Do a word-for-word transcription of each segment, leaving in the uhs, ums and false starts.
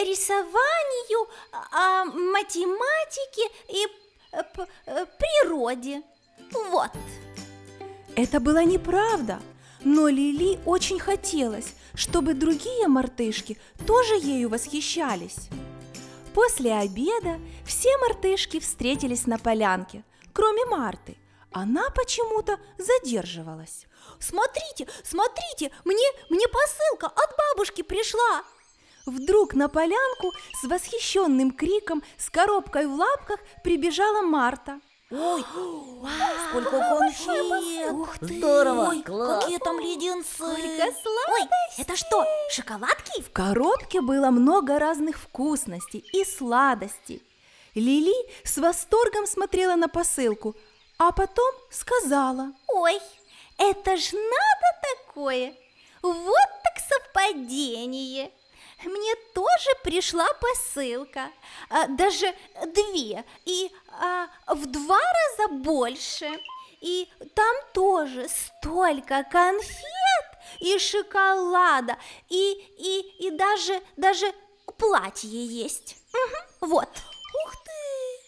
рисованию, о математике и п- п- природе. Вот. Это была неправда, но Лили очень хотелось, чтобы другие мартышки тоже ею восхищались. После обеда все мартышки встретились на полянке, кроме Марты. Она почему-то задерживалась. Смотрите, смотрите, мне, мне посылка от бабушки пришла. Вдруг на полянку с восхищенным криком, с коробкой в лапках прибежала Марта. Ой, вау, сколько конфет! Ух ты! Здорово! Ой, класс! Какие там леденцы! Сколько сладостей! Ой, это что, шоколадки? В коробке было много разных вкусностей и сладостей. Лили с восторгом смотрела на посылку, а потом сказала: Ой, это ж надо такое! Вот так совпадение! Мне тоже пришла посылка, а, даже две, и а, в два раза больше. И там тоже столько конфет и шоколада, и, и, и даже, даже платье есть. Угу, вот. Ух ты!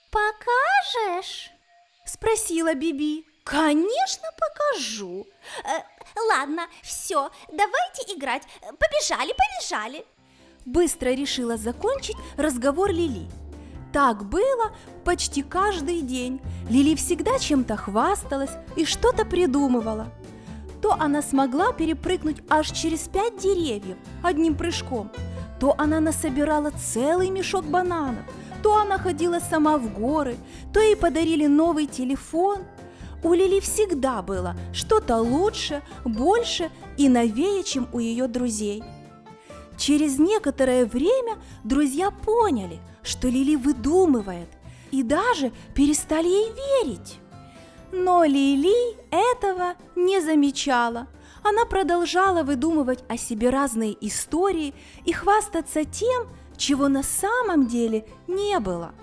Покажешь? Спросила Биби. Конечно, покажу. Э, ладно, все, давайте играть. Побежали, побежали. Быстро решила закончить разговор Лили. Так было почти каждый день. Лили всегда чем-то хвасталась и что-то придумывала. То она смогла перепрыгнуть аж через пять деревьев одним прыжком, то она насобирала целый мешок бананов, то она ходила сама в горы, то ей подарили новый телефон. У Лили всегда было что-то лучше, больше и новее, чем у ее друзей. Через некоторое время друзья поняли, что Лили выдумывает, и даже перестали ей верить. Но Лили этого не замечала. Она продолжала выдумывать о себе разные истории и хвастаться тем, чего на самом деле не было.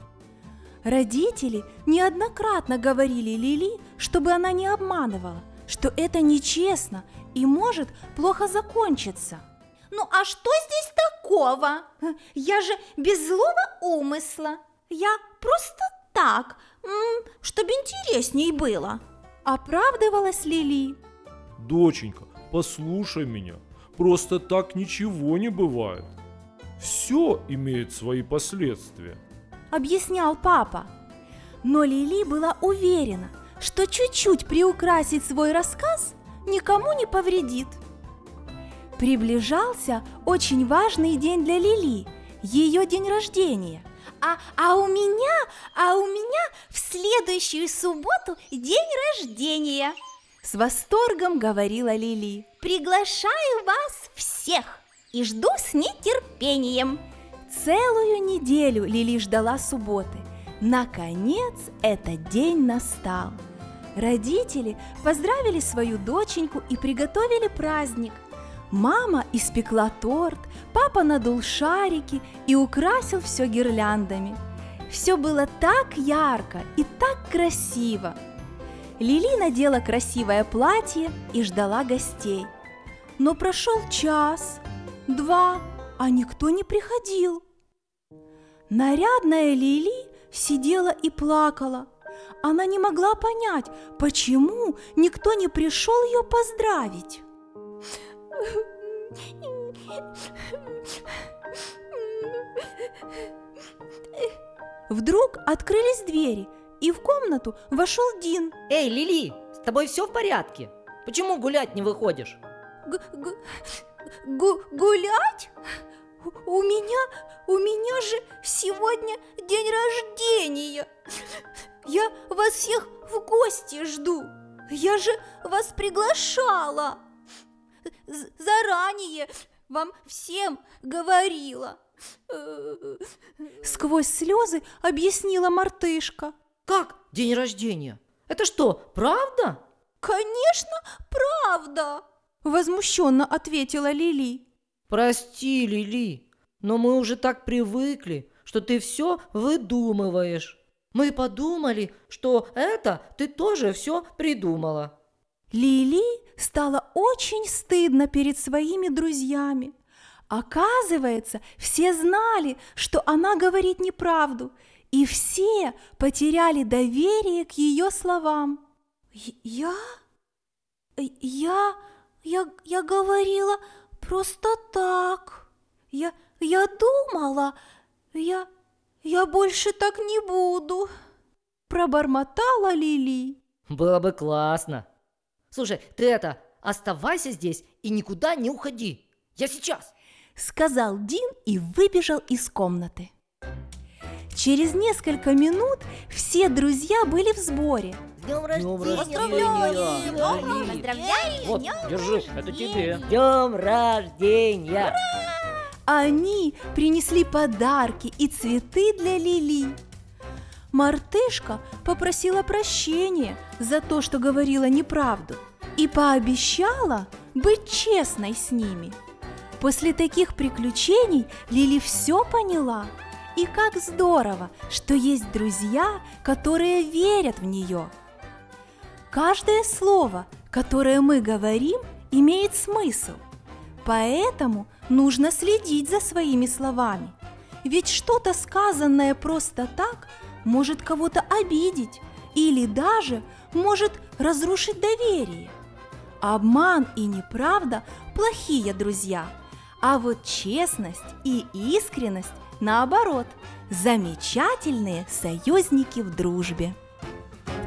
Родители неоднократно говорили Лили, чтобы она не обманывала, что это нечестно и может плохо закончиться. Ну а что здесь такого? Я же без злого умысла. Я просто так, чтобы интересней было. Оправдывалась Лили. Доченька, послушай меня, просто так ничего не бывает. Все имеет свои последствия. Объяснял папа. Но Лили была уверена, что чуть-чуть приукрасить свой рассказ никому не повредит. Приближался очень важный день для Лили, ее день рождения. А, а у меня, а у меня в следующую субботу день рождения. С восторгом говорила Лили. Приглашаю вас всех и жду с нетерпением. Целую неделю Лили ждала субботы. Наконец этот день настал. Родители поздравили свою доченьку и приготовили праздник. Мама испекла торт, папа надул шарики и украсил все гирляндами. Все было так ярко и так красиво. Лили надела красивое платье и ждала гостей. Но прошел час, два, а никто не приходил. Нарядная Лили сидела и плакала. Она не могла понять, почему никто не пришел ее поздравить. Вдруг открылись двери, и в комнату вошел Дин. Эй, Лили, с тобой все в порядке? Почему гулять не выходишь? Г- г- гу- гулять? У меня, у меня же сегодня день рождения. Я вас всех в гости жду. Я же вас приглашала. З- заранее вам всем говорила. Сквозь слезы объяснила мартышка. Как день рождения? Это что, правда? Конечно, правда. Возмущенно ответила Лили. Прости, Лили, но мы уже так привыкли, что ты все выдумываешь. Мы подумали, что это ты тоже все придумала. Лили стало очень стыдно перед своими друзьями. Оказывается, все знали, что она говорит неправду, и все потеряли доверие к ее словам. «Я? Я? Я, я говорила просто так. Я, я думала, я, я больше так не буду», пробормотала Лили. Было бы классно. Слушай, ты это, оставайся здесь и никуда не уходи. Я сейчас. Сказал Дин и выбежал из комнаты. Через несколько минут все друзья были в сборе. С днем Поздравляем! Поздравляем! Вот, Днем держи, это тебе. рождения! Днем рождения! Они принесли подарки и цветы для Лили. Мартышка попросила прощения за то, что говорила неправду, и пообещала быть честной с ними. После таких приключений Лили все поняла. И как здорово, что есть друзья, которые верят в нее. Каждое слово, которое мы говорим, имеет смысл. Поэтому нужно следить за своими словами. Ведь что-то сказанное просто так может кого-то обидеть или даже может разрушить доверие. Обман и неправда – плохие друзья, а вот честность и искренность, наоборот, замечательные союзники в дружбе.